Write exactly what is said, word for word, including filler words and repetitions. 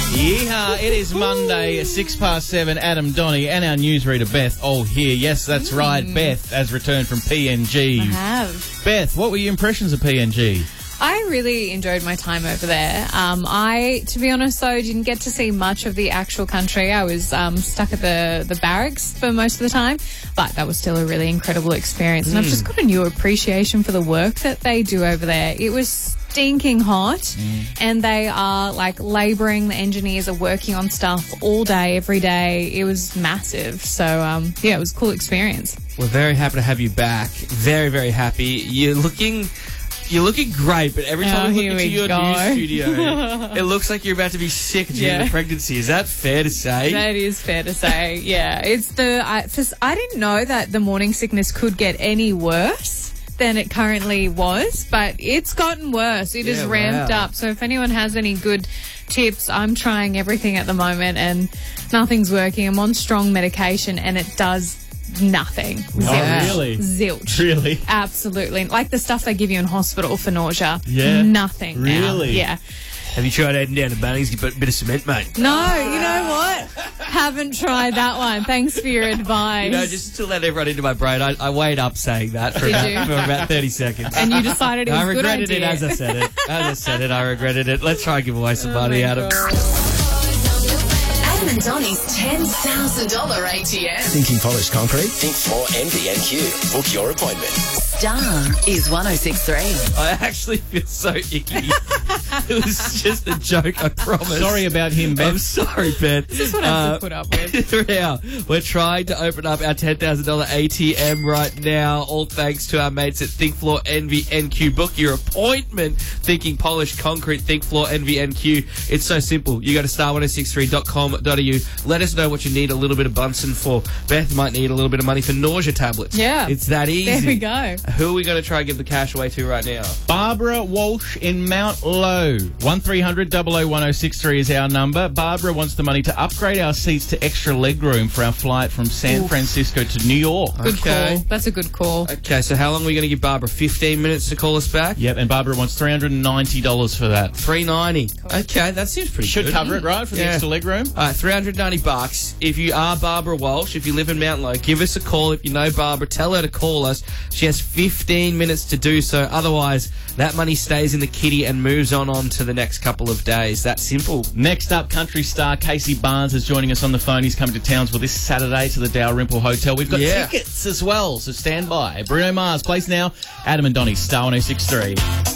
Yeehaw, it is Monday, six past seven. Adam Donny and our newsreader Beth all here. Yes, that's mm. right. Beth has returned from P N G. I have. Beth, what were your impressions of P N G? I really enjoyed my time over there. Um, I, to be honest, though, didn't get to see much of the actual country. I was um, stuck at the, the barracks for most of the time, but that was still a really incredible experience. Mm. And I've just got a new appreciation for the work that they do over there. It was stinking hot, mm. and they are, like, labouring. The engineers are working on stuff all day, every day. It was massive. So, um, yeah, it was a cool experience. We're very happy to have you back. Very, very happy. You're looking... You're looking great, but every time oh, we look into your go. news studio, it looks like you're about to be sick due yeah. to pregnancy. Is that fair to say? That is fair to say, yeah. It's the I, just, I didn't know that the morning sickness could get any worse than it currently was, but it's gotten worse. It yeah, is ramped wow. up. So if anyone has any good tips, I'm trying everything at the moment and nothing's working. I'm on strong medication and it does nothing. Oh, Zilch. really? Zilch. Really? Absolutely. Like the stuff they give you in hospital for nausea. Yeah. Nothing now. Really? Yeah. Have you tried heading down to Bunnings and get a bit of cement, mate? No, you know what? Haven't tried that one. Thanks for your advice. You know, just to let everyone into my brain, I, I weighed up saying that for, Did about, you? for about thirty seconds. And you decided it was I a good regretted idea. it as I said it. As I said it, I regretted it. Let's try and give away some Oh money, my Adam. God. Adam and Donny's ten thousand dollars A T M. Thinking polished concrete? Think Floor Envy N Q. Book your appointment. Star is one oh six three. I actually feel so icky. It was just a joke, I promise. Sorry about him, Ben. I'm sorry, Ben. This is what I have to put up with. Now, we're trying to open up our ten thousand dollars A T M right now, all thanks to our mates at Think Floor Envy N Q. Book your appointment. Thinking polished concrete, Think Floor Envy N Q. It's so simple. You go to star one oh six three dot com dot a u. Let us know what you need a little bit of Bunsen for. Beth might need a little bit of money for nausea tablets. Yeah. It's that easy. There we go. Who are we going to try and give the cash away to right now? Barbara Walsh in Mount Low. one three hundred, double oh one oh six three is our number. Barbara wants the money to upgrade our seats to extra legroom for our flight from San Oof. Francisco to New York. Good Okay. call. That's a good call. Okay, so how long are we going to give Barbara? fifteen minutes to call us back? Yep, and Barbara wants three hundred ninety dollars for that. three ninety. Okay, that seems pretty Should good. cover it, right, for the Yeah. extra legroom? All right, three hundred ninety bucks. If you are Barbara Walsh, if you live in Mount Low, give us a call. If you know Barbara, tell her to call us. She has fifteen minutes to do so. Otherwise, that money stays in the kitty and moves on on to the next couple of days. That's simple. Next up, country star Casey Barnes is joining us on the phone. He's coming to Townsville this Saturday to the Dalrymple Hotel. We've got Yeah. tickets as well, so stand by. Bruno Mars plays now. Adam and Donny, Star one oh six three.